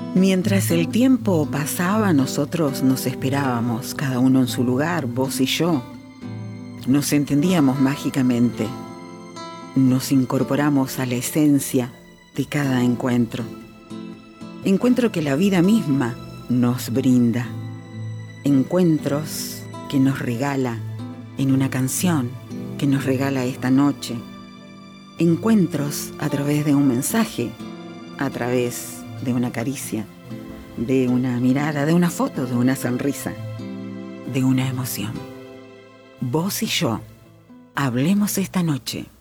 Mientras el tiempo pasaba, nosotros nos esperábamos, cada uno en su lugar, vos y yo. Nos entendíamos mágicamente. Nos incorporamos a la esencia de cada encuentro. Encuentro que la vida misma nos brinda. Encuentros que nos regala en una canción, que nos regala esta noche. Encuentros a través de un mensaje, a través de una caricia, de una mirada, de una foto, de una sonrisa, de una emoción. Vos y yo, hablemos esta noche.